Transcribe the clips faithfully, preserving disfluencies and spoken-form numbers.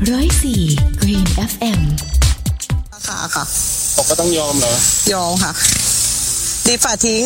ร้อยสี่ Green เอฟ เอ็มค่ะค่ะผมก็ต้องยอมเหรอยอมค่ะดีฝ่าทิ้ง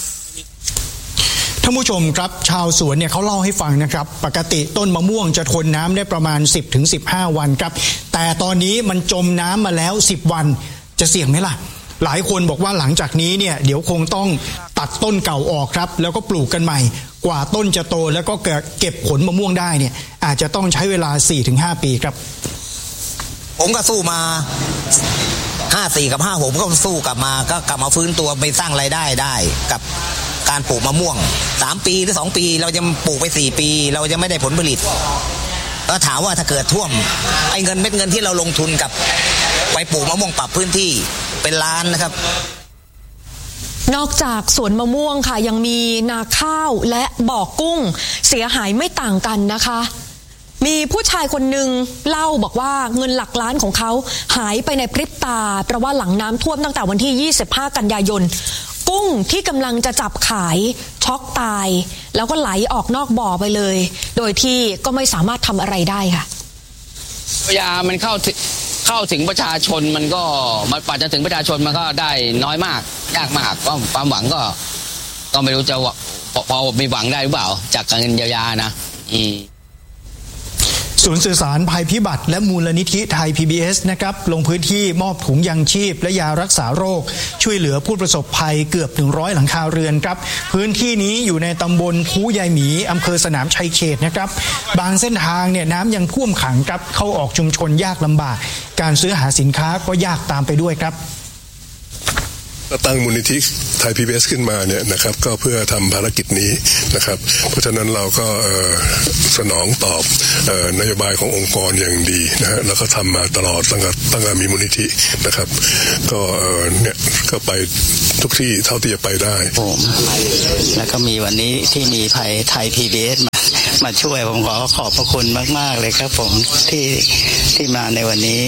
ท่านผู้ชมครับชาวสวนเนี่ยเขาเล่าให้ฟังนะครับปกติต้นมะม่วงจะทนน้ำได้ประมาณ สิบถึงสิบห้า วันครับแต่ตอนนี้มันจมน้ำมาแล้วสิบวันจะเสี่ยงไหมล่ะหลายคนบอกว่าหลังจากนี้เนี่ยเดี๋ยวคงต้องตัดต้นเก่าออกครับแล้วก็ปลูกกันใหม่กว่าต้นจะโตแล้วก็เก็บผลมะม่วงได้เนี่ยอาจจะต้องใช้เวลา สี่ถึงห้า ปีครับผมก็สู้มาห้าสี่กับห้าหกก็สู้กลับมาก็กลับมาฟื้นตัวไปสร้างรายได้ได้กับการปลูกมะม่วงสามปีหรือสองปีเราจะปลูกไปสี่ปีเราจะไม่ได้ผลผลิตก็ถามว่าถ้าเกิดท่วมไอ้เงินเม็ดเงินที่เราลงทุนกับไปปลูกมะม่วงปรับพื้นที่เป็นล้านนะครับนอกจากสวนมะม่วงค่ะยังมีนาข้าวและบ่อกุ้งเสียหายไม่ต่างกันนะคะมีผู้ชายคนหนึ่งเล่าบอกว่าเงินหลักล้านของเขาหายไปในพริบตาเพราะว่าหลังน้ำท่วมตั้งแต่วันที่ยี่สิบห้ากันยายนกุ้งที่กำลังจะจับขายช็อกตายแล้วก็ไหลออกนอกบ่อไปเลยโดยที่ก็ไม่สามารถทำอะไรได้ค่ะยามันเข้าเข้าถึงประชาชนมันก็มันปัจจะถึงประชาชนมันก็ได้น้อยมากยากมากก็ความหวังก็ก็ไม่รู้จะพอพอมีหวังได้หรือเปล่าจากการเงินเยียวยานะอืมศูนย์สื่อสารภัยพิบัติและมูลนิธิไทย พี บี เอส นะครับลงพื้นที่มอบถุงยังชีพและยารักษาโรคช่วยเหลือผู้ประสบภัยเกือบหนึ่งร้อยหลังคาเรือนครับพื้นที่นี้อยู่ในตำบลภูยายหมีอำเภอสนามชัยเขตนะครับบางเส้นทางเนี่ยน้ำยังท่วมขังครับเข้าออกชุมชนยากลำบากการซื้อหาสินค้าก็ยากตามไปด้วยครับก็ตั้งมูลนิธิไทย พี บี เอส ขึ้นมาเนี่ยนะครับก็เพื่อทำภารกิจนี้นะครับเพราะฉะนั้นเราก็สนองตอบนโยบายขององค์กรอย่างดีนะฮะแล้วก็ทำมาตลอดตั้งแต่ตั้งแต่มีมูลนิธินะครับก็เนี่ยก็ไปทุกที่เท่าที่จะไปได้ผมแล้วก็มีวันนี้ที่มีไทยไทย พี บี เอส มามาช่วยผมขอขอบพระคุณมากๆเลยครับผมที่ที่มาในวันนี้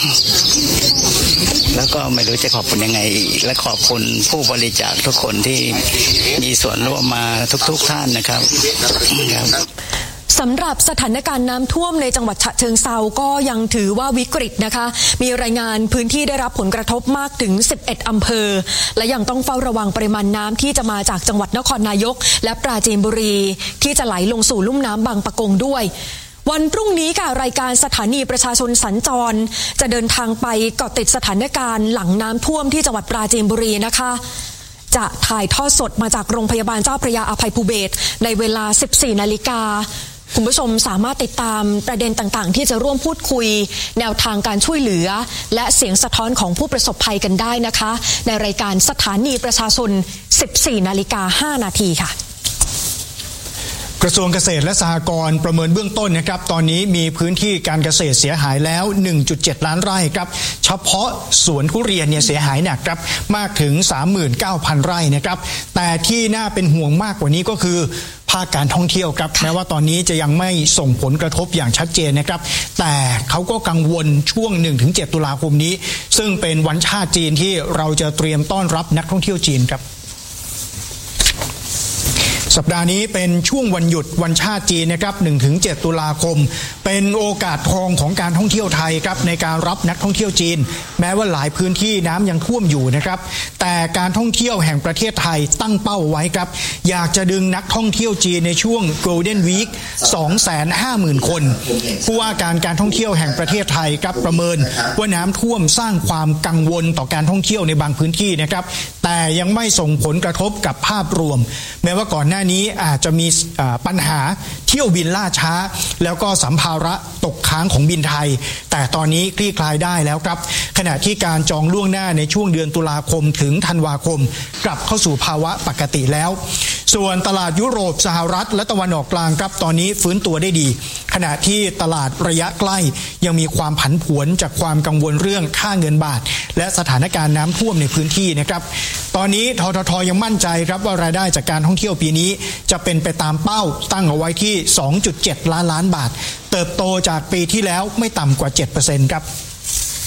แล้วก็ไม่รู้จะขอบคุณยังไงและขอบคุณผู้บริจาคทุกคนที่มีส่วนร่วมมาทุกๆท่านนะครับสำหรับสถานการณ์น้ำท่วมในจังหวัดฉะเชิงเทราก็ยังถือว่าวิกฤตนะคะมีรายงานพื้นที่ได้รับผลกระทบมากถึงสิบเอ็ดอำเภอและยังต้องเฝ้าระวังปริมาณน้ำที่จะมาจากจังหวัดนครนายกและปราจีนบุรีที่จะไหลลงสู่ลุ่มน้ำบางปะกงด้วยวันพรุ่งนี้ค่ะรายการสถานีประชาชนสัญจรจะเดินทางไปเกาะติดสถานการณ์หลังน้ำท่วมที่จังหวัดปราจีนบุรีนะคะจะถ่ายทอดสดมาจากโรงพยาบาลเจ้าพระยาอภัยภูเบศรในเวลา สิบสี่ นาฬิกาคุณผู้ชมสามารถติดตามประเด็นต่างๆที่จะร่วมพูดคุยแนวทางการช่วยเหลือและเสียงสะท้อนของผู้ประสบภัยกันได้นะคะในรายการสถานีประชาชน สิบสี่ นาฬิกา ห้า นาทีค่ะกระทรวงเกษตรและสหกรณ์ประเมินเบื้องต้นนะครับตอนนี้มีพื้นที่การเกษตรเสียหายแล้ว หนึ่งจุดเจ็ด ล้านไร่ครับเฉพาะสวนทุเรียนเนี่ยเสียหายหนักครับมากถึง สามหมื่นเก้าพัน ไร่นะครับแต่ที่น่าเป็นห่วงมากกว่านี้ก็คือภาคการท่องเที่ยวครับแม้ว่าตอนนี้จะยังไม่ส่งผลกระทบอย่างชัดเจนนะครับแต่เขาก็กังวลช่วง หนึ่งถึงเจ็ด ตุลาคมนี้ซึ่งเป็นวันชาติจีนที่เราจะเตรียมต้อนรับนักท่องเที่ยวจีนครับสัปดาห์นี้เป็นช่วงวันหยุดวันชาติจีนนะครับ หนึ่งถึงเจ็ด ตุลาคมเป็นโอกาสทองของการท่องเที่ยวไทยครับในการรับนักท่องเที่ยวจีนแม้ว่าหลายพื้นที่น้ำยังท่วมอยู่นะครับแต่การท่องเที่ยวแห่งประเทศไทยตั้งเป้าไว้ครับอยากจะดึงนักท่องเที่ยวจีนในช่วง Golden Week สองแสนห้าหมื่น คนผู้ว่าการการท่องเที่ยวแห่งประเทศไทยครับประเมินว่าน้ำท่วมสร้างความกังวลต่อการท่องเที่ยวในบางพื้นที่นะครับแต่ยังไม่ส่งผลกระทบกับภาพรวมแม้ว่าก่อนหน้านี้อาจจะมีปัญหาเที่ยวบินล่าช้าแล้วก็สัมภาระตกค้างของบินไทยแต่ตอนนี้คลี่คลายได้แล้วครับขณะที่การจองล่วงหน้าในช่วงเดือนตุลาคมถึงธันวาคมกลับเข้าสู่ภาวะปกติแล้วส่วนตลาดยุโรปสหรัฐและตะวันออกกลางครับตอนนี้ฟื้นตัวได้ดีขณะที่ตลาดระยะใกล้ยังมีความผันผวนจากความกังวลเรื่องค่าเงินบาทและสถานการณ์น้ำท่วมในพื้นที่นะครับตอนนี้ททท.ยังมั่นใจครับว่ารายได้จากการท่องเที่ยวปีนี้จะเป็นไปตามเป้าตั้งเอาไว้ที่ สองจุดเจ็ด ล้านล้านบาทเติบโตจากปีที่แล้วไม่ต่ำกว่า เจ็ดเปอร์เซ็นต์ ครับ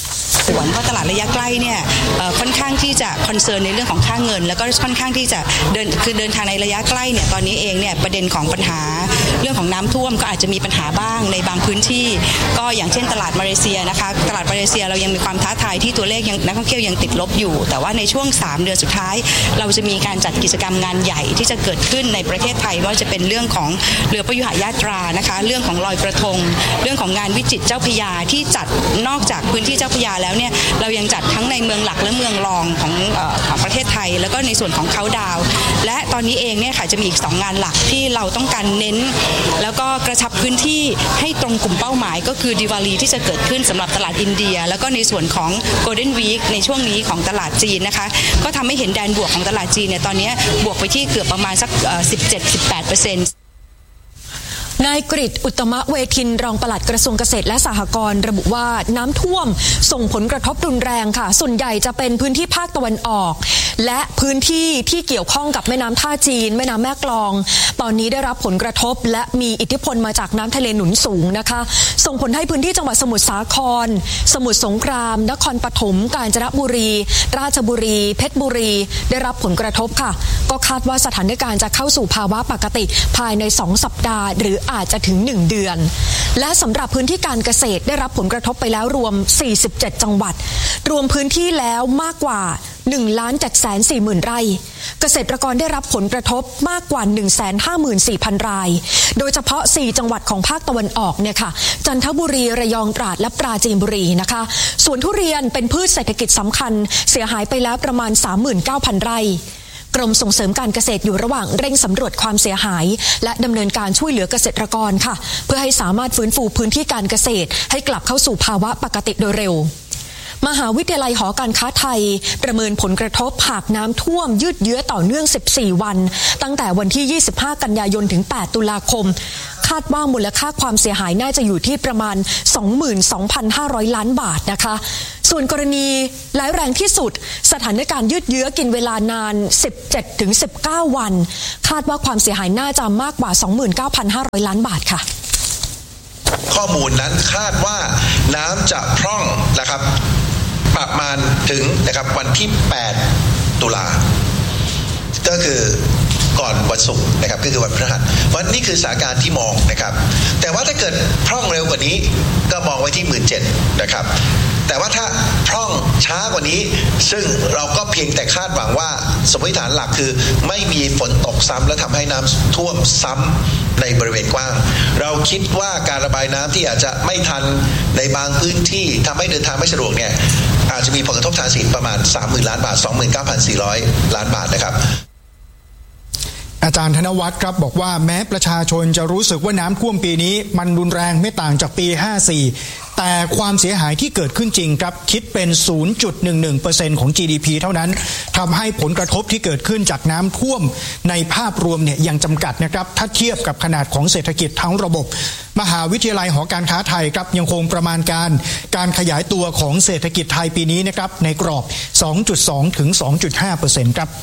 ผวนเพราะตลาดระยะใกล้เนี่ยค่อนข้างที่จะคอนเซิร์นในเรื่องของค่าเงินแล้วก็ค่อนข้างที่จะเดินคือเดินทางในระยะใกล้เนี่ยตอนนี้เองเนี่ยประเด็นของปัญหาเรื่องของน้ำท่วมก็อาจจะมีปัญหาบ้างในบางพื้นที่ก็อย่างเช่นตลาดมาเลเซียนะคะตลาดมาเลเซียเรายังมีความท้าทายที่ตัวเลขยังนักท่องเที่ยวยังติดลบอยู่แต่ว่าในช่วงสามเดือนสุดท้ายเราจะมีการจัดกิจกรรมงานใหญ่ที่จะเกิดขึ้นในประเทศไทยว่าจะเป็นเรื่องของเรือพยุหยาตรานะคะเรื่องของลอยกระทงเรื่องของงานวิจิตรเจ้าพระยาที่จัดนอกจากพื้นที่เจ้าพระยาแล้วเนี่ยเรายังจัดทั้งในเมืองหลักและเมืองรองของเอ่อของประเทศไทยแล้วก็ในส่วนของเค้าดาวและตอนนี้เองเนี่ยค่ะจะมีอีกสองงานหลักที่เราต้องการเน้นแล้วก็กระชับพื้นที่ให้ตรงกลุ่มเป้าหมายก็คือดิวาลีที่จะเกิดขึ้นสำหรับตลาดอินเดียแล้วก็ในส่วนของ Golden Week ในช่วงนี้ของตลาดจีนนะคะก็ทำให้เห็นแดนบวกของตลาดจีนเนี่ยตอนนี้บวกไปที่เกือบประมาณสัก สิบเจ็ดถึงสิบแปดเปอร์เซ็นต์นายกฤษอุตตมะเวทินรองปลัดกระทรวงเกษตรและสหกรณ์ระบุว่าน้ำท่วมส่งผลกระทบรุนแรงค่ะส่วนใหญ่จะเป็นพื้นที่ภาคตะวันออกและพื้นที่ที่เกี่ยวข้องกับแม่น้ำท่าจีนแม่น้ำแม่กลองตอนนี้ได้รับผลกระทบและมีอิทธิพลมาจากน้ำทะเลหนุนสูงนะคะส่งผลให้พื้นที่จังหวัดสมุทรสาครสมุทรสงครามนครปฐมกาญจนบุรีราชบุรีเพชรบุรีได้รับผลกระทบค่ะก็คาดว่าสถานการณ์จะเข้าสู่ภาวะปกติภายในสองสัปดาห์หรืออาจจะถึงหนึ่งเดือนและสำหรับพื้นที่การเกษตรได้รับผลกระทบไปแล้วรวมสี่สิบเจ็ดจังหวัดรวมพื้นที่แล้วมากกว่า หนึ่งล้านเจ็ดแสนสี่หมื่น ไร่เกษตรกรได้รับผลกระทบมากกว่า หนึ่งแสนห้าหมื่นสี่พัน รายโดยเฉพาะสี่จังหวัดของภาคตะวันออกเนี่ยค่ะจันทบุรีระยองตราดและปราจีนบุรีนะคะสวนทุเรียนเป็นพืชเศรษฐกิจสำคัญเสียหายไปแล้วประมาณ สามหมื่นเก้าพัน ไร่กรมส่งเสริมการเกษตรอยู่ระหว่างเร่งสำรวจความเสียหายและดำเนินการช่วยเหลือเกษตรกรค่ะเพื่อให้สามารถฟื้นฟูพื้นที่การเกษตรให้กลับเข้าสู่ภาวะปกติโดยเร็วมหาวิทยาลัยหอการค้าไทยประเมินผลกระทบหากน้ำท่วมยืดเยื้อต่อเนื่องสิบสี่วันตั้งแต่วันที่ยี่สิบห้ากันยายนถึงแปดตุลาคมคาดว่ามูลค่าความเสียหายน่าจะอยู่ที่ประมาณ สองหมื่นสองพันห้าร้อย ล้านบาทนะคะส่วนกรณีร้ายแรงที่สุดสถานการณ์ยืดเยื้อกินเวลานาน สิบเจ็ดถึงสิบเก้า วันคาดว่าความเสียหายน่าจะมากกว่า สองหมื่นเก้าพันห้าร้อย ล้านบาทค่ะข้อมูลนั้นคาดว่าน้ำจะพร่องนะครับประมาณถึงนะครับวันที่แปดตุลาก็คือก่อนวันศุกร์นะครับก็คือวันพฤหัสวันนี้คือสถานการณ์ที่มองนะครับแต่ว่าถ้าเกิดพร่องเร็วกว่านี้ก็มองไว้ที่ หนึ่งหมื่นเจ็ดพัน นะครับแต่ว่าถ้าพร่องช้ากว่านี้ซึ่งเราก็เพียงแต่คาดหวังว่าสมมติฐานหลักคือไม่มีฝนตกซ้ำและทำให้น้ำท่วมซ้ำในบริเวณกว้างเราคิดว่าการระบายน้ำที่อาจจะไม่ทันในบางพื้นที่ทำให้เดินทางไม่สะดวกเนี่ยอาจจะมีผลกระทบทางเศรษฐกิจประมาณ สามหมื่น ล้านบาท สองหมื่นเก้าพันสี่ร้อย ล้านบาทนะครับอาจารย์ธนวัฒน์ครับบอกว่าแม้ประชาชนจะรู้สึกว่าน้ำท่วมปีนี้มันรุนแรงไม่ต่างจากปีห้าสี่แต่ความเสียหายที่เกิดขึ้นจริงครับคิดเป็น ศูนย์จุดหนึ่งหนึ่งเปอร์เซ็นต์ ของ จี ดี พี เท่านั้นทำให้ผลกระทบที่เกิดขึ้นจากน้ำท่วมในภาพรวมเนี่ยยังจำกัดนะครับถ้าเทียบกับขนาดของเศรษฐกิจทั้งระบบมหาวิทยาลัยหอการค้าไทยครับยังคงประมาณการการขยายตัวของเศรษฐกิจไทยปีนี้นะครับในกรอบ สองจุดสอง ถึง สองจุดห้าเปอร์เซ็นต์ ครับ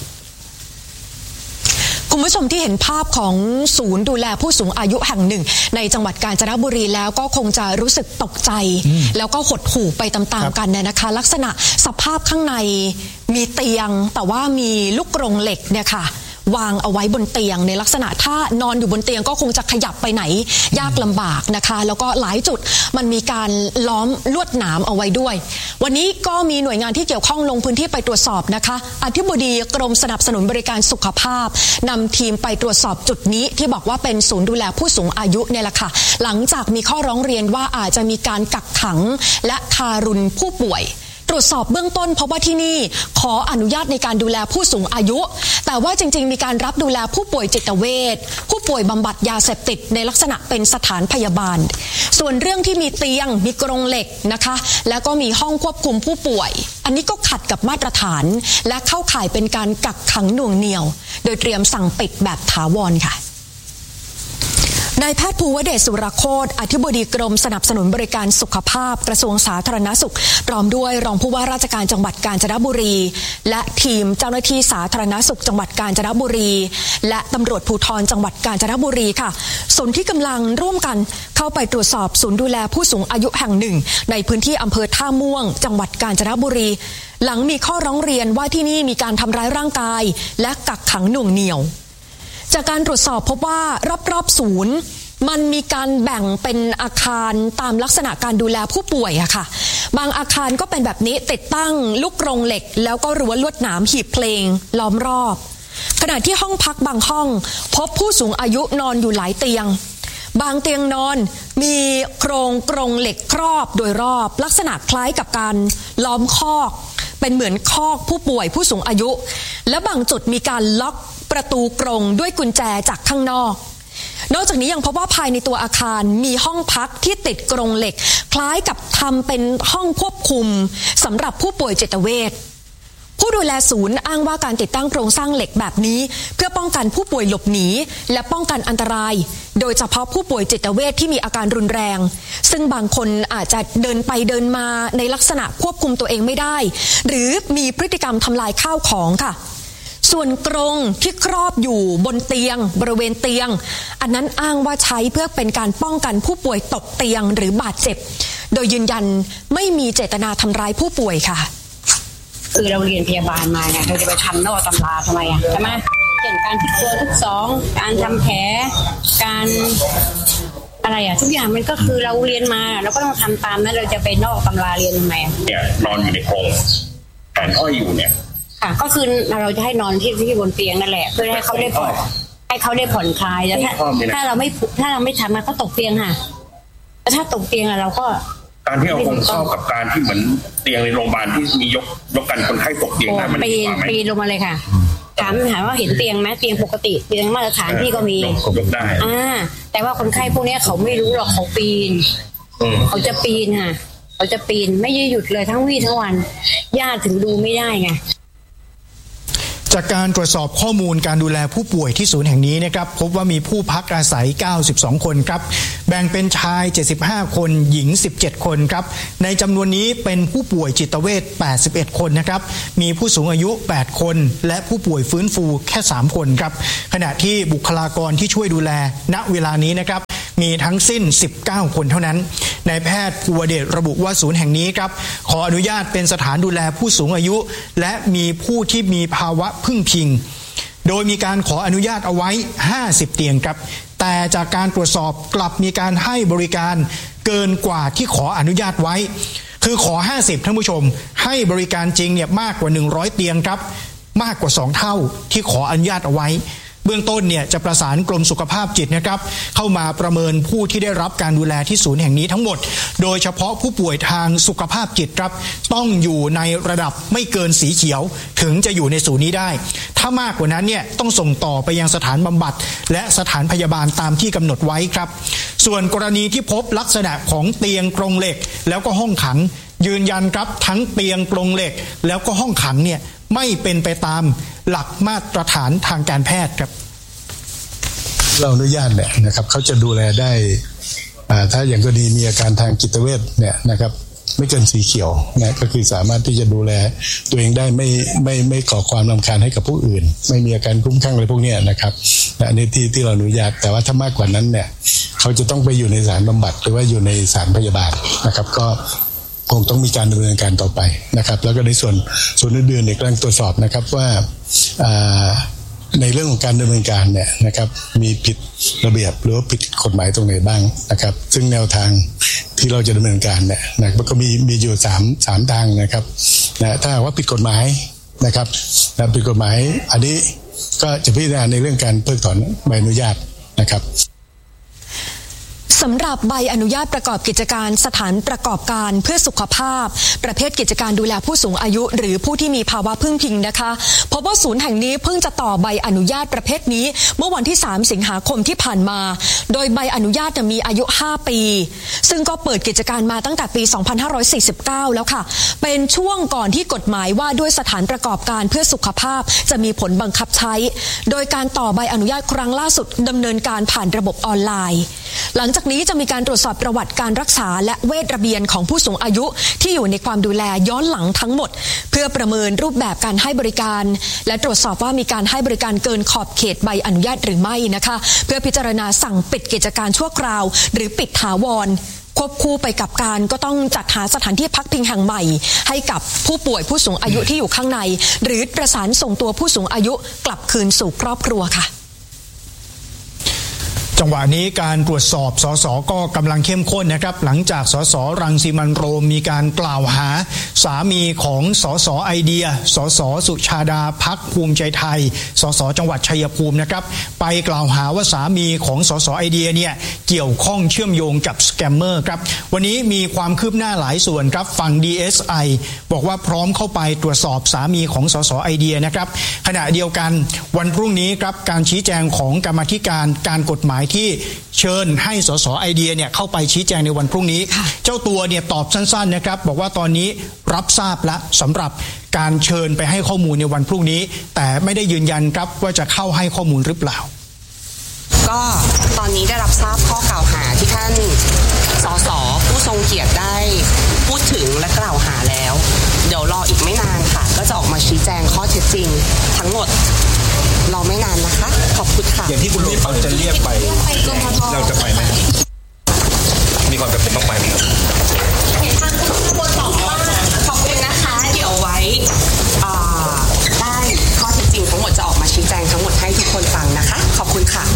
คุณผู้ชมที่เห็นภาพของศูนย์ดูแลผู้สูงอายุแห่งหนึ่งในจังหวัดกาญจนบุรีแล้วก็คงจะรู้สึกตกใจแล้วก็หดหู่ไปตามๆกันเนี่ยนะคะลักษณะสภาพข้างในมีเตียงแต่ว่ามีลูกกรงเหล็กเนี่ยค่ะวางเอาไว้บนเตียงในลักษณะถ้านอนอยู่บนเตียงก็คงจะขยับไปไหนยากลำบากนะคะแล้วก็หลายจุดมันมีการล้อมลวดหนามเอาไว้ด้วยวันนี้ก็มีหน่วยงานที่เกี่ยวข้องลงพื้นที่ไปตรวจสอบนะคะอธิบดีกรมสนับสนุนบริการสุขภาพนำทีมไปตรวจสอบจุดนี้ที่บอกว่าเป็นศูนย์ดูแลผู้สูงอายุเนี่ยแหละค่ะหลังจากมีข้อร้องเรียนว่าอาจจะมีการกักขังและทารุณผู้ป่วยตรวจสอบเบื้องต้นพบว่าที่นี่ขออนุญาตในการดูแลผู้สูงอายุแต่ว่าจริงๆมีการรับดูแลผู้ป่วยจิตเวชผู้ป่วยบำบัดยาเสพติดในลักษณะเป็นสถานพยาบาลส่วนเรื่องที่มีเตียงมีกรงเหล็กนะคะแล้วก็มีห้องควบคุมผู้ป่วยอันนี้ก็ขัดกับมาตรฐานและเข้าข่ายเป็นการกักขังหน่วงเหนี่ยวโดยเตรียมสั่งปิดแบบถาวรค่ะนายแพทย์ภูวเดชสุรโคตรอธิบดีกรมสนับสนุนบริการสุขภาพกระทรวงสาธารณสุขพร้อมด้วยรองผู้ว่าราชการจังหวัดกาญจนบุรีและทีมเจ้าหน้าที่สาธารณสุขจังหวัดกาญจนบุรีและตำรวจภูธรจังหวัดกาญจนบุรีค่ะส่วนที่กำลังร่วมกันเข้าไปตรวจสอบศูนย์ดูแลผู้สูงอายุแห่งหนึ่งในพื้นที่อำเภอท่าม่วงจังหวัดกาญจนบุรีหลังมีข้อร้องเรียนว่าที่นี่มีการทำร้ายร่างกายและกักขังหน่วงเหนี่ยวจากการตรวจสอบพบว่ารอบๆศูนย์มันมีการแบ่งเป็นอาคารตามลักษณะการดูแลผู้ป่วยอะค่ะบางอาคารก็เป็นแบบนี้ติดตั้งลูกกรงเหล็กแล้วก็รั้วลวดหนามหีบเพลงล้อมรอบขณะที่ห้องพักบางห้องพบผู้สูงอายุนอนอยู่หลายเตียงบางเตียงนอนมีโครงกรงเหล็กครอบโดยรอบลักษณะคล้ายกับการล้อมคอกเป็นเหมือนคอกผู้ป่วยผู้สูงอายุและบางจุดมีการล็อกประตูกรงด้วยกุญแจจากข้างนอกนอกจากนี้ยังพบว่าภายในตัวอาคารมีห้องพักที่ติดกรงเหล็กคล้ายกับทำเป็นห้องควบคุมสำหรับผู้ป่วยจิตเวชผู้ดูแลศูนย์อ้างว่าการติดตั้งโครงสร้างเหล็กแบบนี้เพื่อป้องกันผู้ป่วยหลบหนีและป้องกันอันตรายโดยเฉพาะผู้ป่วยจิตเวชที่มีอาการรุนแรงซึ่งบางคนอาจจะเดินไปเดินมาในลักษณะควบคุมตัวเองไม่ได้หรือมีพฤติกรรมทำลายข้าวของค่ะส่วนกรงที่ครอบอยู่บนเตียงบริเวณเตียงอันนั้นอ้างว่าใช้เพื่อเป็นการป้องกันผู้ป่วยตกเตียงหรือบาดเจ็บโดยยืนยันไม่มีเจตนาทำร้ายผู้ป่วยค่ะคือเราเรียนพยาบาลมาเนี่ยเราจะไปทำนอกตำราทำไมอ่ะใช่ไหมเช่นการพลิกตัวทุกสองการทำแผลการอะไรอ่ะทุกอย่างมันก็คือเราเรียนมาเราก็ต้องทำตามนั้นเราจะไปนอกตำราเรียนทำไมเนี่ยนอนอยู่ในกรงแขนห้อยอยู่เนี่ยค่ะก็คือเราจะให้นอนที่ที่บนเตียงนั่นแหละเพื่อให้เขาได้ผ่อนให้เขาได้ผ่อนคลายแล้วถ้าถ้าเราไม่ถ้าเราไม่ทำมันก็ตกเตียงค่ะแต่ถ้าตกเตียงอะเราก็การที่เอากรงเข้ากับการที่เหมือนเตียงในโรงพยาบาลที่มียกยกกันคนไข้ตกเตียงได้มันปีนปีนลงมาเลยค่ะถามถามว่าเห็นเตียงไหมเตียงปกติเตียงมาตรฐานที่ก็มียกได้อ่าแต่ว่าคนไข้พวกนี้เขาไม่รู้หรอกเขาปีนเขาจะปีนค่ะเขาจะปีนไม่ยืดหยุดเลยทั้งวี่ทั้งวันญาติถึงดูไม่ได้ไงจากการตรวจสอบข้อมูลการดูแลผู้ป่วยที่ศูนย์แห่งนี้นะครับพบว่ามีผู้พักอาศัยเก้าสิบสองคนครับแบ่งเป็นชายเจ็ดสิบห้าคนหญิงสิบเจ็ดคนครับในจำนวนนี้เป็นผู้ป่วยจิตเวชแปดสิบเอ็ดคนนะครับมีผู้สูงอายุแปดคนและผู้ป่วยฟื้นฟูแค่สามคนครับขณะที่บุคลากรที่ช่วยดูแลณเวลานี้นะครับมีทั้งสิ้นสิบเก้าคนเท่านั้นนายแพทย์ภูวเดชระบุว่าศูนย์แห่งนี้ครับขออนุญาตเป็นสถานดูแลผู้สูงอายุและมีผู้ที่มีภาวะพึ่งพิงโดยมีการขออนุญาตเอาไว้ห้าสิบเตียงครับแต่จากการตรวจสอบกลับมีการให้บริการเกินกว่าที่ขออนุญาตไว้คือขอห้าสิบท่านผู้ชมให้บริการจริงเนี่ยมากกว่าหนึ่งร้อยเตียงครับมากกว่าสองเท่าที่ขออนุญาตเอาไว้เบื้องต้นเนี่ยจะประสานกรมสุขภาพจิตนะครับเข้ามาประเมินผู้ที่ได้รับการดูแลที่ศูนย์แห่งนี้ทั้งหมดโดยเฉพาะผู้ป่วยทางสุขภาพจิตครับต้องอยู่ในระดับไม่เกินสีเขียวถึงจะอยู่ในศูนย์นี้ได้ถ้ามากกว่านั้นเนี่ยต้องส่งต่อไปยังสถานบำบัดและสถานพยาบาลตามที่กำหนดไว้ครับส่วนกรณีที่พบลักษณะของเตียงกรงเหล็กแล้วก็ห้องขังยืนยันครับทั้งเตียงกรงเหล็กแล้วก็ห้องขังเนี่ยไม่เป็นไปตามหลักมาตรฐานทางการแพทย์ครับเราอนุญาตเนี่ยนะครับเขาจะดูแลได้ถ้าอย่างกรณีมีอาการทางจิตเวชเนี่ยนะครับไม่เกินสีเขียวนะก็คือสามารถที่จะดูแลตัวเองได้ไม่ไม่ไม่ก่อความรำคาญให้กับผู้อื่นไม่มีอาการคลุ้มคลั่งอะไรพวกนี้นะครับอันนี้ที่ที่เราอนุญาตแต่ว่าถ้ามากกว่านั้นเนี่ยเขาจะต้องไปอยู่ในสถานบำบัดหรือว่าอยู่ในสถานพยาบาลนะครับก็คงต้องมีการดำเนินการต่อไปนะครับแล้วก็ในส่วนส่วนอื่นๆเนี่ยกำลังตรวจสอบนะครับว่าในเรื่องของการดำเนินการเนี่ยนะครับมีผิดระเบียบหรือว่าผิดกฎหมายตรงไหนบ้างนะครับซึ่งแนวทางที่เราจะดำเนินการเนี่ยนะมันก็มีมีอยู่สามสามทางนะครับนะถ้าว่าผิดกฎหมายนะครับนะผิดกฎหมายอันนี้ก็จะพิจารณาในเรื่องการเพิกถอนใบอนุญาตนะครับสสำหรับใบอนุญาตประกอบกิจการสถานประกอบการเพื่อสุขภาพประเภทกิจการดูแลผู้สูงอายุหรือผู้ที่มีภาวะพึ่งพิงนะคะพบว่าศูนย์แห่งนี้เพิ่งจะต่อใบอนุญาตประเภทนี้เมื่อวันที่สามสิงหาคมที่ผ่านมาโดยใบอนุญาตมีอายุห้าปีซึ่งก็เปิดกิจการมาตั้งแต่ปีสองพันห้าร้อยสี่สิบเก้าแล้วค่ะเป็นช่วงก่อนที่กฎหมายว่าด้วยสถานประกอบการเพื่อสุขภาพจะมีผลบังคับใช้โดยการต่อใบอนุญาตครั้งล่าสุดดำเนินการผ่านระบบออนไลน์หลังจากนี้จะมีการตรวจสอบประวัติการรักษาและเวชระเบียนของผู้สูงอายุที่อยู่ในความดูแลย้อนหลังทั้งหมดเพื่อประเมินรูปแบบการให้บริการและตรวจสอบว่ามีการให้บริการเกินขอบเขตใบอนุญาตหรือไม่นะคะเพื่อพิจารณาสั่งปิดกิจการชั่วคราวหรือปิดถาวรควบคู่ไปกับการก็ต้องจัดหาสถานที่พักพิงแห่งใหม่ให้กับผู้ป่วยผู้สูงอายุที่อยู่ข้างในหรือประสานส่งตัวผู้สูงอายุกลับคืนสู่ครอบครัวค่ะจังหวะนี้การตรวจสอบสสก็กำลังเข้มข้นนะครับหลังจากสสรังสิมันต์โรมมีการกล่าวหาสามีของสสไอเดียสสสุชาดาพรรคภูมิใจไทยสสจังหวัดชัยภูมินะครับไปกล่าวหาว่าสามีของสสไอเดียเนี่ยเกี่ยวข้องเชื่อมโยงกับสแกมเมอร์ครับวันนี้มีความคืบหน้าหลายส่วนครับฝั่ง ดี เอส ไอ บอกว่าพร้อมเข้าไปตรวจสอบสามีของสสไอเดียนะครับขณะเดียวกันวันพรุ่งนี้ครับการชี้แจงของกรรมาธิการการกฎหมายที่เชิญให้สสไอเดียเนี่ยเข้าไปชี้แจงในวันพรุ่งนี้เจ้าตัวเนี่ยตอบสั้นๆนะครับบอกว่าตอนนี้รับทราบแล้วสำหรับการเชิญไปให้ข้อมูลในวันพรุ่งนี้แต่ไม่ได้ยืนยันครับว่าจะเข้าให้ข้อมูลหรือเปล่าก็ตอนนี้ได้รับทราบข้อกล่าวหาที่ท่านสสผู้ทรงเกียรติได้พูดถึงและกล่าวหาแล้วเดี๋ยวรออีกไม่นานค่ะก็จะออกมาชี้แจงข้อเท็จจริงทั้งหมดรอไม่นานนะคะขอบคุณค่ะอย่างที่คุณลุงเขาจะเรียกไปเราจะไปไหมมีความจำเป็นต้องไปไหมครับทางผู้บริหารว่าขอบคุณนะคะเดี๋ยวไว้ได้ข้อเท็จจริงทั้งหมดจะออกมาชี้แจงทั้งหมดให้ทุกคนฟังนะคะขอบคุณค่ะ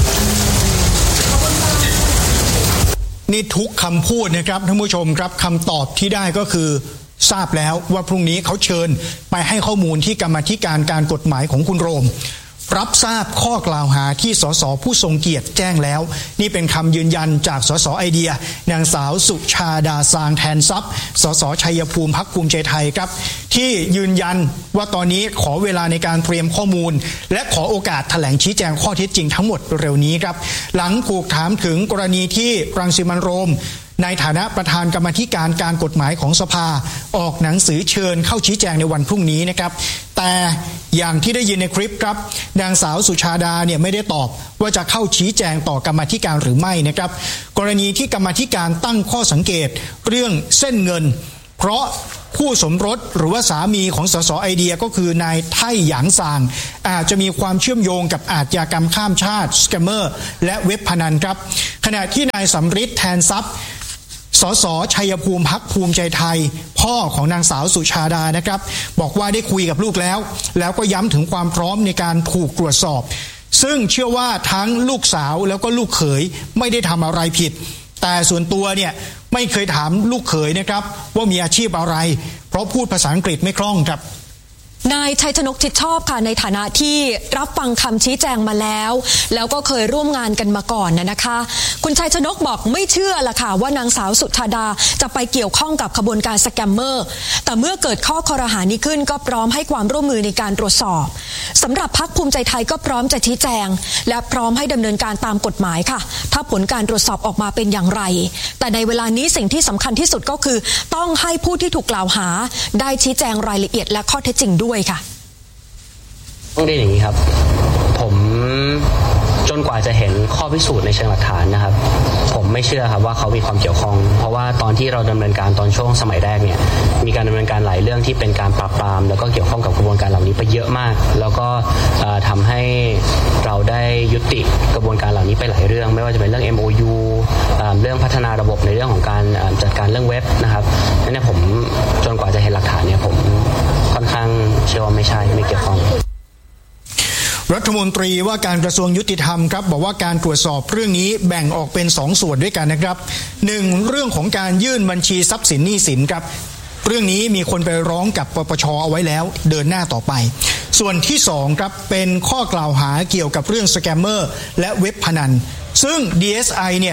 นี่ทุกคำพูดนะครับท่านผู้ชมครับคำตอบที่ได้ก็คือทราบแล้วว่าพรุ่งนี้เขาเชิญไปให้ข้อมูลที่กรรมาธิการการกฎหมายของคุณโรมรับทราบข้อกล่าวหาที่สสผู้ทรงเกียรติแจ้งแล้วนี่เป็นคำยืนยันจากสสไอเดียนางสาวสุชาดาซางแทนทรัพย์สสชัยภูมิพรรคภูมิใจไทยครับที่ยืนยันว่าตอนนี้ขอเวลาในการเตรียมข้อมูลและขอโอกาสแถลงชี้แจงข้อเท็จจริงทั้งหมดเร็วนี้ครับหลังถูกถามถึงกรณีที่รังสิมันต์โรมในฐานะประธานกรรมาธิการการกฎหมายของสภาออกหนังสือเชิญเข้าชี้แจงในวันพรุ่งนี้นะครับแต่อย่างที่ได้ยินในคลิปครับนางสาวสุชาดาเนี่ยไม่ได้ตอบว่าจะเข้าชี้แจงต่อกรรมาธิการหรือไม่นะครับกรณีที่กรรมาธิการตั้งข้อสังเกตเรื่องเส้นเงินเพราะคู่สมรสหรือว่าสามีของสสไอเดียก็คือนายไท่หยางซางอาจจะมีความเชื่อมโยงกับอาชญากรรมข้ามชาติสแกมเมอร์และเว็บพนันครับขณะที่นายสำริดแทนทรัพย์สสชัยภูมิพรรคภูมิใจไทยพ่อของนางสาวสุชาดานะครับบอกว่าได้คุยกับลูกแล้วแล้วก็ย้ำถึงความพร้อมในการถูกตรวจสอบซึ่งเชื่อว่าทั้งลูกสาวแล้วก็ลูกเขยไม่ได้ทำอะไรผิดแต่ส่วนตัวเนี่ยไม่เคยถามลูกเขยนะครับว่ามีอาชีพอะไรเพราะพูดภาษาอังกฤษไม่คล่องครับนายชัยชนกชิดชอบค่ะในฐานะที่รับฟังคำชี้แจงมาแล้วแล้วก็เคยร่วมงานกันมาก่อนนะนะคะคุณชัยชนกบอกไม่เชื่อละค่ะว่านางสาวสุชาดาจะไปเกี่ยวข้องกับขบวนการสแกมเมอร์แต่เมื่อเกิดข้อคอรหานี้ขึ้นก็พร้อมให้ความร่วมมือในการตรวจสอบสำหรับพรรคภูมิใจไทยก็พร้อมจะชี้แจงและพร้อมให้ดำเนินการตามกฎหมายค่ะถ้าผลการตรวจสอบออกมาเป็นอย่างไรแต่ในเวลานี้สิ่งที่สำคัญที่สุดก็คือต้องให้ผู้ที่ถูกกล่าวหาได้ชี้แจงรายละเอียดและข้อเท็จจริงด้วยค่ะต้องเรียนอย่างนี้ครับผมจนกว่าจะเห็นข้อพิสูจน์ในเชิงหลักฐานนะครับผมไม่เชื่อครับว่าเขามีความเกี่ยวข้องเพราะว่าตอนที่เราดำเนินการตอนช่วงสมัยแรกเนี่ยมีการดำเนินการหลายเรื่องที่เป็นการปราบปรามแล้วก็เกี่ยวข้องกับกระบวนการเหล่านี้ไปเยอะมากแล้วก็ทำให้เราได้ยุติกระบวนการเหล่านี้ไปหลายเรื่องไม่ว่าจะเป็นเรื่อง เอ็ม โอ ยู เรื่องพัฒนาระบบในเรื่องของการจัดการเรื่องเว็บนะครับนั่นเนี่ยผมจนกว่าจะเห็นหลักฐานเนี่ยผมค่อนข้างเชื่อว่าไม่ใช่ไม่เกี่ยวข้องรัฐมนตรีว่าการกระทรวงยุติธรรมครับบอกว่าการตรวจสอบเรื่องนี้แบ่งออกเป็นสองส่วนด้วยกันนะครับหนึ่งเรื่องของการยื่นบัญชีทรัพย์สินหนี้สินครับเรื่องนี้มีคนไปร้องกับปปชเอาไว้แล้วเดินหน้าต่อไปส่วนที่สองครับเป็นข้อกล่าวหาเกี่ยวกับเรื่องสแกมเมอร์และเว็บพนันซึ่ง ดี เอส ไอ เนี่ย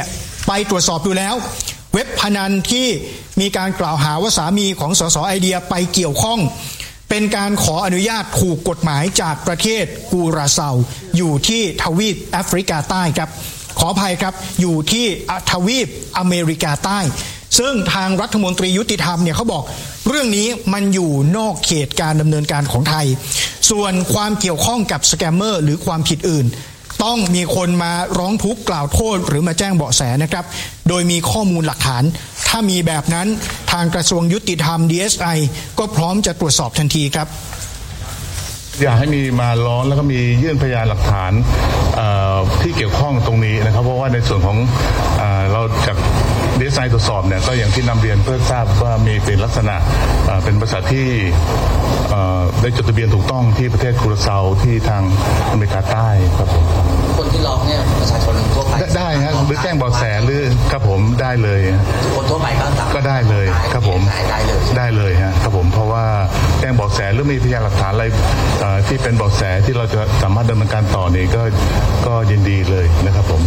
ไปตรวจสอบดูแล้วเว็บพนันที่มีการกล่าวหาว่าสามีของสสไอเดียไปเกี่ยวข้องเป็นการขออนุญาตถูกกฎหมายจากประเทศกูราเซาอยู่ที่ทวีปแอฟริกาใต้ครับขออภัยครับอยู่ที่ทวีปอเมริกาใต้ซึ่งทางรัฐมนตรียุติธรรมเนี่ยเขาบอกเรื่องนี้มันอยู่นอกเขตการดำเนินการของไทยส่วนความเกี่ยวข้องกับสแกมเมอร์หรือความผิดอื่นต้องมีคนมาร้องทุกข์กล่าวโทษหรือมาแจ้งเบาะแสนะครับโดยมีข้อมูลหลักฐานถ้ามีแบบนั้นทางกระทรวงยุติธรรม ดี เอส ไอ ก็พร้อมจะตรวจสอบทันทีครับอยากให้มีมาร้องแล้วก็มียื่นพยานหลักฐานที่เกี่ยวข้องตรงนี้นะครับเพราะว่าในส่วนของเราจากดีเอสไอตรวจสอบเนี่ยก็อย่างที่นำเรียนเพื่อทราบว่ามีเป็นลักษณะเป็นบริษัทที่ได้จดทะเบียนถูกต้องที่ประเทศคูราเซาที่ทางอเมริกาใต้ครับผมคนที่ร้องเนี่ยประชาชนทั่วไปได้ฮะหรือแจ้งเบาะแสหรือครับผมได้เลยคนทั่วไปก็ก็ได้เลยครับผมได้เลยได้เลยฮะครับผมเพราะว่าแจ้งเบาะแสหรือมีพยานหลักฐานอะไรที่เป็นเบาะแสที่เราจะสามารถดำเนินการต่อนี้ก็ก็ยินดีเลยนะครับผม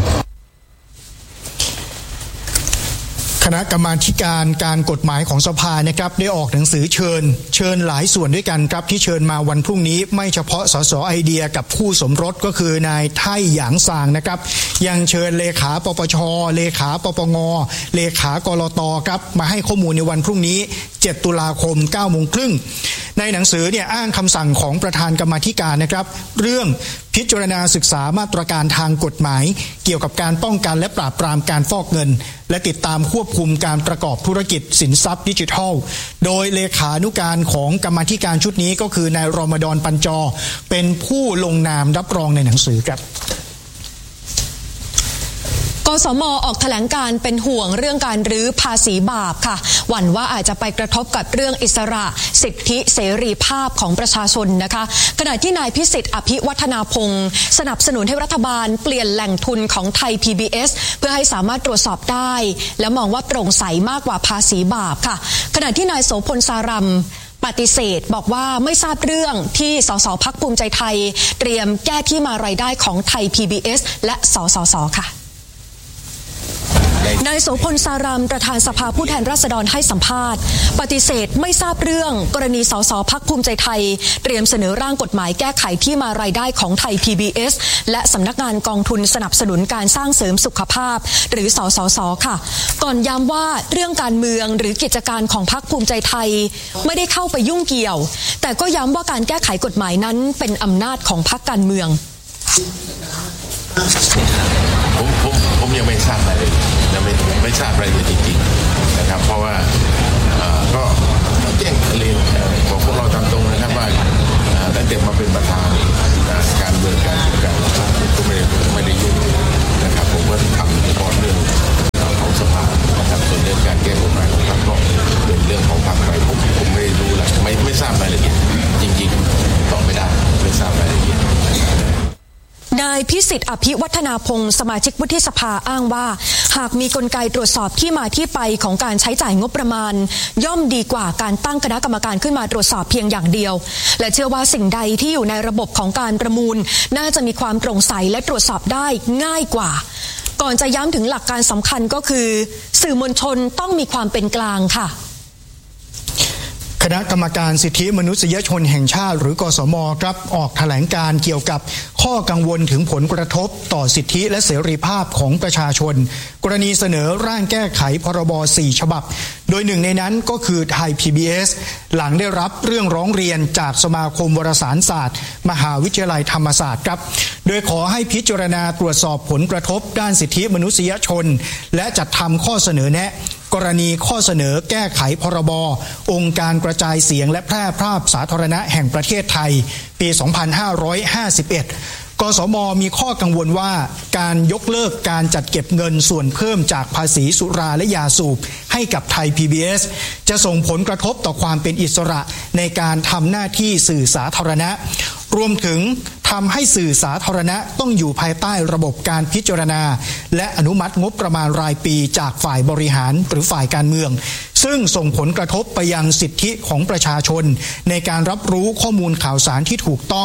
คณะกรรมาธิการการกฎหมายของสภานะครับได้ออกหนังสือเชิญเชิญหลายส่วนด้วยกันครับที่เชิญมาวันพรุ่งนี้ไม่เฉพาะสสไอเดียกับคู่สมรสก็คือนายไท่หยางซางนะครับยังเชิญเลขาปปชเลขาปปงเลขากลตครับมาให้ข้อมูลในวันพรุ่งนี้เจ็ดตุลาคม เก้าโมงครึ่งในหนังสือเนี่ยอ้างคำสั่งของประธานกรรมาธิการนะครับเรื่องพิจารณาศึกษามาตรการทางกฎหมายเกี่ยวกับการป้องกันและปราบปรามการฟอกเงินและติดตามควบคุมการประกอบธุรกิจสินทรัพย์ดิจิทัลโดยเลขานุการของกรรมาธิการชุดนี้ก็คือนายรอมฎอนปัญจอเป็นผู้ลงนามรับรองในหนังสือครับกสม.ออกแถลงการเป็นห่วงเรื่องการรื้อภาษีบาปค่ะหวั่นว่าอาจจะไปกระทบกับเรื่องอิสระสิทธิเสรีภาพของประชาชนนะคะขณะที่นายพิสิทธิ์อภิวัฒนาพงศ์สนับสนุนให้รัฐบาลเปลี่ยนแหล่งทุนของไทย พี บี เอส เพื่อให้สามารถตรวจสอบได้และมองว่าโปร่งใสมากกว่าภาษีบาปค่ะขณะที่นายโสพลสารัมปฏิเสธบอกว่าไม่ทราบเรื่องที่สสพรรคภูมิใจไทยเตรียมแก้ที่มารายได้ของไทย พี บี เอส และสสสค่ะนายโสพลสารัมประธานสภาผู้แทนราษฎรให้สัมภาษณ์ปฏิเสธไม่ทราบเรื่องกรณีสสพรรคภูมิใจไทยเตรียมเสนอร่างกฎหมายแก้ไขที่มารายได้ของไทย พี บี เอส และสำนักงานกองทุนสนับสนุนการสร้างเสริมสุขภาพหรือสสสค่ะก่อนย้ำว่าเรื่องการเมืองหรือกิจการของพรรคภูมิใจไทยไม่ได้เข้าไปยุ่งเกี่ยวแต่ก็ย้ำว่าการแก้ไขกฎหมายนั้นเป็นอำนาจของพรรคการเมืองผมผมผมยังไม่ทราบรายละเอียดยังไม่ไม่ทราบรายละเอียดจริงๆนะครับเพราะว่าก็แจ้งเรียนบอกพวกเราตามตรงนะครับว่าตั้งแต่มาเป็นประธานการเมืองการจัดการก็ไม่ได้ไม่ได้ยุ่งนะครับผมก็ทำเฉพาะเรื่องของสภานะครับส่วนเรื่องการแก้กฎหมายของพรรคก็เป็นเรื่องของพรรคไปผมผมไม่รู้ละไม่ไม่ทราบรายละเอียดจริงๆตอบไม่ได้ไม่ทราบรายละเอียดนายพิสิทธิ์อภิวัฒนาพงศ์สมาชิกวุฒิสภาอ้างว่าหากมีกลไกตรวจสอบที่มาที่ไปของการใช้จ่ายงบประมาณย่อมดีกว่าการตั้งคณะกรรมการขึ้นมาตรวจสอบเพียงอย่างเดียวและเชื่อว่าสิ่งใดที่อยู่ในระบบของการประมูลน่าจะมีความโปร่งใสและตรวจสอบได้ง่ายกว่าก่อนจะย้ำถึงหลักการสำคัญก็คือสื่อมวลชนต้องมีความเป็นกลางค่ะคณะกรรมการสิทธิมนุษยชนแห่งชาติหรือกสม.ครับออกแถลงการเกี่ยวกับข้อกังวลถึงผลกระทบต่อสิทธิและเสรีภาพของประชาชนกรณีเสนอร่างแก้ไขพรบสี่ฉบับโดยหนึ่งในนั้นก็คือไทย พี บี เอส หลังได้รับเรื่องร้องเรียนจากสมาคมวารสารศาสตร์มหาวิทยาลัยธรรมศาสตร์ครับโดยขอให้พิจารณาตรวจสอบผลกระทบด้านสิทธิมนุษยชนและจัดทำข้อเสนอแนะกรณีข้อเสนอแก้ไขพรบองค์การกระจายเสียงและแพร่ภาพสาธารณะแห่งประเทศไทยปี สองพันห้าร้อยห้าสิบเอ็ด กสม.มีข้อกังวลว่าการยกเลิกการจัดเก็บเงินส่วนเพิ่มจากภาษีสุราและยาสูบให้กับไทย พี บี เอส จะส่งผลกระทบต่อความเป็นอิสระในการทำหน้าที่สื่อสาธารณะรวมถึงทำให้สื่อสาธารณะต้องอยู่ภายใต้ระบบการพิจารณาและอนุมัติงบประมาณรายปีจากฝ่ายบริหารหรือฝ่ายการเมืองซึ่งส่งผลกระทบไปยังสิทธิของประชาชนในการรับรู้ข้อมูลข่าวสารที่ถูกต้อง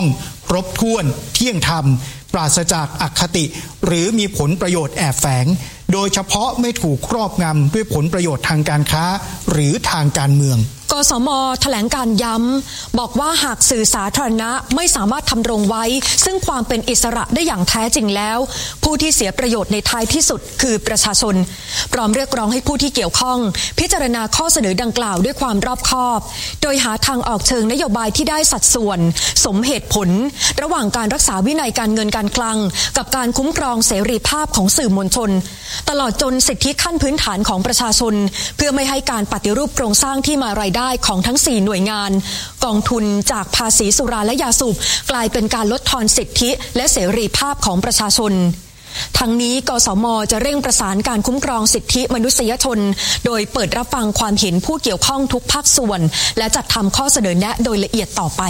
ครบถ้วนเที่ยงธรรมปราศจากอคติหรือมีผลประโยชน์แอบแฝงโดยเฉพาะไม่ถูกครอบงำด้วยผลประโยชน์ทางการค้าหรือทางการเมืองกสม.แถลงการย้ำบอกว่าหากสื่อสาธารณะไม่สามารถทำรงไว้ซึ่งความเป็นอิสระได้อย่างแท้จริงแล้วผู้ที่เสียประโยชน์ในท้ายที่สุดคือประชาชนพร้อมเรียกร้องให้ผู้ที่เกี่ยวข้องพิจารณาข้อเสนอดังกล่าวด้วยความรอบคอบโดยหาทางออกเชิงนโยบายที่ได้สัดส่วนสมเหตุผลระหว่างการรักษาวินัยการเงินการคลังกับการคุ้มครองเสรีภาพของสื่อมวลชนตลอดจนสิทธิขั้นพื้นฐานของประชาชนเพื่อไม่ให้การปฏิรูปโครงสร้างที่มารายได้ของทั้งสี่หน่วยงานกองทุนจากภาษีสุราและยาสูบกลายเป็นการลดทอนสิทธิและเสรีภาพของประชาชนทั้งนี้กสม.จะเร่งประสานการคุ้มครองสิทธิมนุษยชนโดยเปิดรับฟังความเห็นผู้เกี่ยวข้องทุกภาคส่วนและจัดทำข้อเสนอแนะโดยละเอียดต่อไป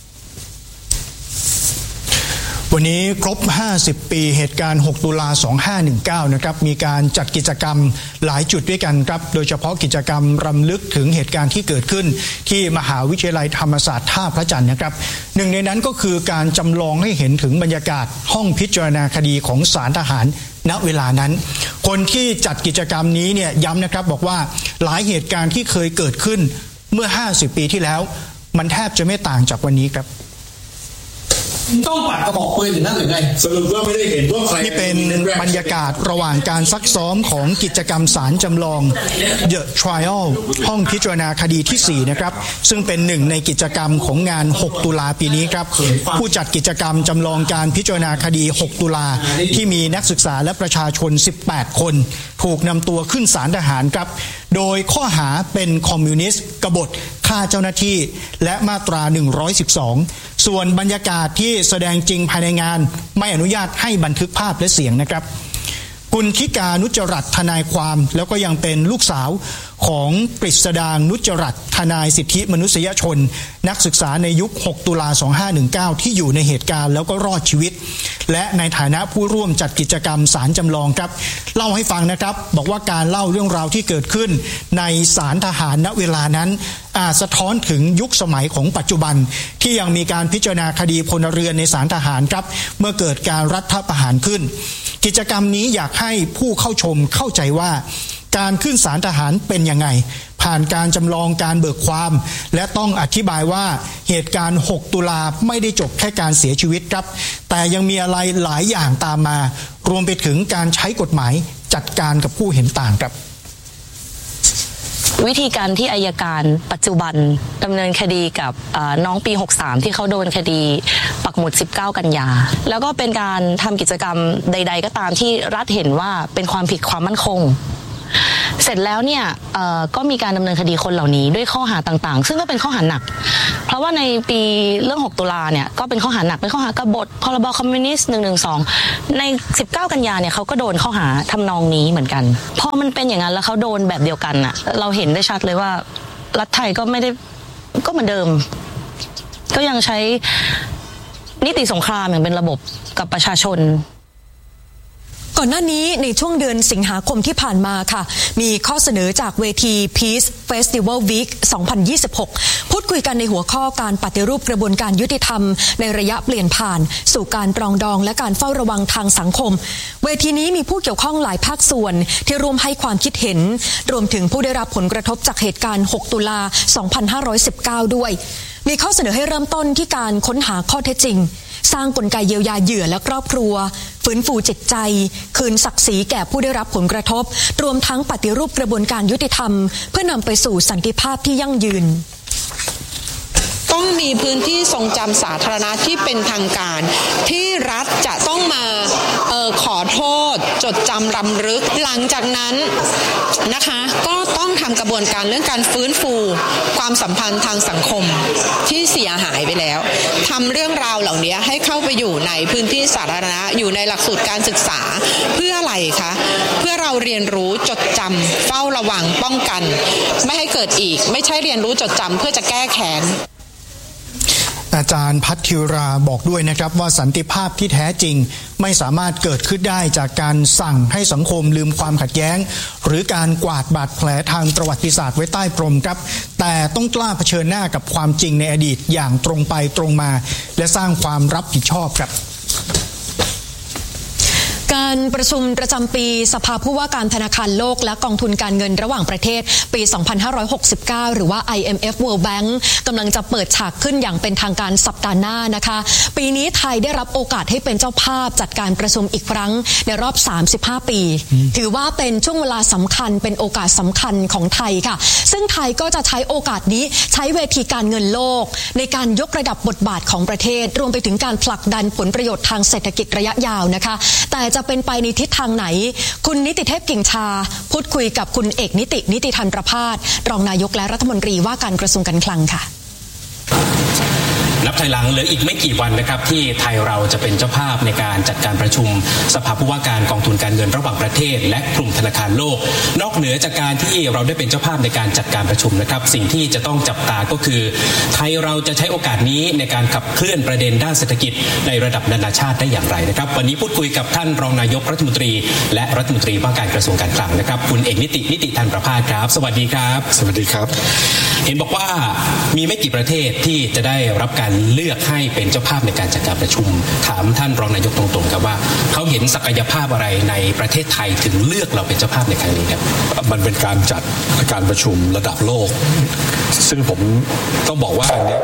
วันนี้ครบห้าสิบปีเหตุการณ์หกตุลาสองพันห้าร้อยสิบเก้านะครับมีการจัดกิจกรรมหลายจุดด้วยกันครับโดยเฉพาะกิจกรรมรำลึกถึงเหตุการณ์ที่เกิดขึ้นที่มหาวิทยาลัยธรรมศาสตร์ท่าพระจันทร์นะครับหนึ่งในนั้นก็คือการจำลองให้เห็นถึงบรรยากาศห้องพิจารณาคดีของศาลทหารณเวลานั้นคนที่จัดกิจกรรมนี้เนี่ยย้ำนะครับบอกว่าหลายเหตุการณ์ที่เคยเกิดขึ้นเมื่อห้าสิบปีที่แล้วมันแทบจะไม่ต่างจากวันนี้ครับต้องปัดกระบอกปืนอย่างนั้นหรือไงสรุปว่าไม่ได้เห็นว่าใครนี่เป็นบรรยากาศระหว่างการซักซ้อมของกิจกรรมศาลจำลอง The Trial ห้องพิจารณาคดีที่สี่นะครับซึ่งเป็นหนึ่งในกิจกรรมของงานหกตุลาปีนี้ครับผู้จัดกิจกรรมจำลองการพิจารณาคดีหกตุลาที่มีนักศึกษาและประชาชนสิบแปดคนถูกนำตัวขึ้นศาลทหารครับโดยข้อหาเป็นคอมมิวนิสต์กบฏฆ่าเจ้าหน้าที่และมาตราหนึ่งร้อยสิบสองส่วนบรรยากาศที่แสดงจริงภายในงานไม่อนุญาตให้บันทึกภาพและเสียงนะครับกุลธิกานุจรัตน์ทนายความแล้วก็ยังเป็นลูกสาวของกฤษดางนุจรัตน์ทนายสิทธิมนุษยชนนักศึกษาในยุคหกตุลาสองพันห้าร้อยสิบเก้าที่อยู่ในเหตุการณ์แล้วก็รอดชีวิตและในฐานะผู้ร่วมจัดกิจกรรมศาลจำลองครับเล่าให้ฟังนะครับบอกว่าการเล่าเรื่องราวที่เกิดขึ้นในศาลทหารณเวลานั้นอาจสะท้อนถึงยุคสมัยของปัจจุบันที่ยังมีการพิจารณาคดีพลเรือนในศาลทหารครับเมื่อเกิดการรัฐประหารขึ้นกิจกรรมนี้อยากให้ผู้เข้าชมเข้าใจว่าการขึ้นศาลทหารเป็นยังไงผ่านการจำลองการเบิกความและต้องอธิบายว่าเหตุการณ์หกตุลาไม่ได้จบแค่การเสียชีวิตครับแต่ยังมีอะไรหลายอย่างตามมารวมไปถึงการใช้กฎหมายจัดการกับผู้เห็นต่างครับวิธีการที่อัยการปัจจุบันดำเนินคดีกับน้องปีหกสามที่เขาโดนคดีปักหมุดสิบเก้ากันยาแล้วก็เป็นการทำกิจกรรมใดๆก็ตามที่รัฐเห็นว่าเป็นความผิดความมั่นคงเสร็จแล้วเนี่ยก็มีการดำเนินคดีคนเหล่านี้ด้วยข้อหาต่างๆซึ่งก็เป็นข้อหาหนักเพราะว่าในปีเรื่องหกตุลาเนี่ยก็เป็นข้อหาหนักเป็นข้อหากบฏพรบคอมมิวนิสต์หนึ่งหนึ่งสองในสิบเก้ากันยาเนี่ยเขาก็โดนข้อหาทำนองนี้เหมือนกันพอมันเป็นอย่างนั้นแล้วเขาโดนแบบเดียวกันน่ะเราเห็นได้ชัดเลยว่ารัฐไทยก็ไม่ได้ก็เหมือนเดิมก็ยังใช้นิติสงครามอย่างเป็นระบบกับประชาชนก่อนหน้านี้ในช่วงเดือนสิงหาคมที่ผ่านมาค่ะมีข้อเสนอจากเวที Peace Festival Week สองพันยี่สิบหกพูดคุยกันในหัวข้อการปฏิรูปกระบวนการยุติธรรมในระยะเปลี่ยนผ่านสู่การปรองดองและการเฝ้าระวังทางสังคมเวทีนี้มีผู้เกี่ยวข้องหลายภาคส่วนที่ร่วมให้ความคิดเห็นรวมถึงผู้ได้รับผลกระทบจากเหตุการณ์หกตุลาสองพันห้าร้อยสิบเก้าด้วยมีข้อเสนอให้เริ่มต้นที่การค้นหาข้อเท็จจริงสร้างกลไกเยียวยาเหยื่อและครอบครัวฟื้นฟูจิตใจคืนศักดิ์ศรีแก่ผู้ได้รับผลกระทบรวมทั้งปฏิรูปกระบวนการยุติธรรมเพื่อนำไปสู่สันติภาพที่ยั่งยืนต้องมีพื้นที่ทรงจำสาธารณะที่เป็นทางการที่รัฐจะต้องมาเอ่อขอโทษจดจำรำลึกหลังจากนั้นนะคะก็ต้องทำกระบวนการเรื่องการฟื้นฟูความสัมพันธ์ทางสังคมที่เสียหายไปแล้วทำเรื่องราวเหล่านี้ให้เข้าไปอยู่ในพื้นที่สาธารณะอยู่ในหลักสูตรการศึกษาเพื่ออะไรคะเพื่อเราเรียนรู้จดจำเฝ้าระวังป้องกันไม่ให้เกิดอีกไม่ใช่เรียนรู้จดจำเพื่อจะแก้แค้นอาจารย์พัทธิราบอกด้วยนะครับว่าสันติภาพที่แท้จริงไม่สามารถเกิดขึ้นได้จากการสั่งให้สังคมลืมความขัดแย้งหรือการกวาดบาดแผลทางประวัติศาสตร์ไว้ใต้พรมครับแต่ต้องกล้าเผชิญหน้ากับความจริงในอดีตอย่างตรงไปตรงมาและสร้างความรับผิดชอบครับการประชุมประจำปีสภาผู้ว่าการธนาคารโลกและกองทุนการเงินระหว่างประเทศปี สองพันห้าร้อยหกสิบเก้า หรือว่า ไอ เอ็ม เอฟ World Bank กำลังจะเปิดฉากขึ้นอย่างเป็นทางการสัปดาห์หน้านะคะปีนี้ไทยได้รับโอกาสให้เป็นเจ้าภาพจัดการประชุมอีกครั้งในรอบสามสิบห้าปีถือว่าเป็นช่วงเวลาสำคัญเป็นโอกาสสำคัญของไทยค่ะซึ่งไทยก็จะใช้โอกาสนี้ใช้เวทีการเงินโลกในการยกระดับบทบาทของประเทศรวมไปถึงการผลักดันผลประโยชน์ทางเศรษฐกิจระยะยาวนะคะแต่จะเป็นไปในทิศทางไหนคุณนิติเทพกิ่งชาพูดคุยกับคุณเอกนิตินิติธันประภาสรองนายกและรัฐมนตรีว่าการกระทรวงการคลังค่ะนับถอยหลังเหลืออีกไม่กี่วันนะครับที่ไทยเราจะเป็นเจ้าภาพในการจัดการประชุมสภาผู้ว่าการกองทุนการเงินระหว่างประเทศและกลุ่มธนาคารโลกนอกเหนือจากการที่เราได้เป็นเจ้าภาพในการจัดการประชุมนะครับสิ่งที่จะต้องจับตาก็คือไทยเราจะใช้โอกาสนี้ในการขับเคลื่อนประเด็นด้านเศรษฐกิจในระดับนานาชาติได้อย่างไรนะครับวันนี้พูดคุยกับท่านรองนายกรัฐมนตรีและรัฐมนตรีว่าการกระทรวงการคลังนะครับคุณเอกนิตินิติธันประภาสครับสวัสดีครับสวัสดีครับเห็นบอกว่ามีไม่กี่ประเทศที่จะได้รับการเลือกให้เป็นเจ้าภาพในการจัดการประชุมถามท่านรองนายกตรงๆครับว่าเขาเห็นศักยภาพอะไรในประเทศไทยถึงเลือกเราเป็นเจ้าภาพในครั้งนี้ครับมันเป็นการจัดการประชุมระดับโลกซึ่งผมต้องบอกว่าอันนี้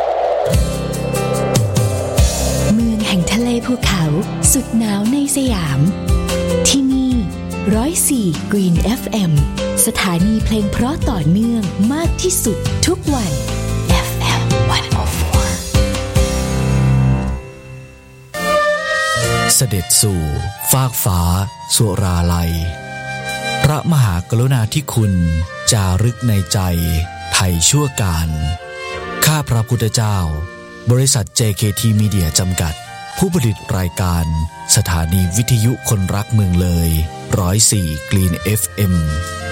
เมืองแห่งทะเลภูเขาสุดหนาวในสยามที่นี่หนึ่งศูนย์สี่ Green เอฟ เอ็ม สถานีเพลงเพราะต่อเนื่องมากที่สุดทุกวัน เอฟ เอ็ม หนึ่งศูนย์สี่เสด็จสู่ฟากฟ้าสุราลัยพระมหากรุณาธิคุณจารึกในใจไทยชั่วการข้าพระพุทธเจ้าบริษัท เจ เค ที Media จำกัดผู้ผลิตรายการสถานีวิทยุคนรักเมืองเลยหนึ่งศูนย์สี่ Green เอฟ เอ็ม